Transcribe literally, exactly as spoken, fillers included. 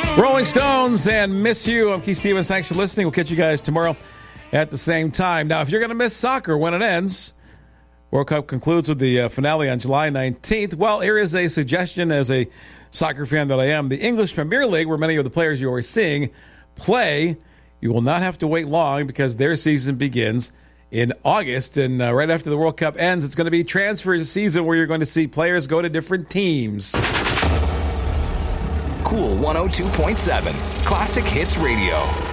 Rolling Stones and Miss You. I'm Keith Stevens. Thanks for listening. We'll catch you guys tomorrow at the same time. Now, if you're going to miss soccer when it ends, World Cup concludes with the uh, finale on July nineteenth. Well, here is a suggestion as a soccer fan that I am. The English Premier League, where many of the players you are seeing play, you will not have to wait long because their season begins in August. And uh, right after the World Cup ends, it's going to be transfer season where you're going to see players go to different teams. Cool one oh two point seven, Classic Hits Radio.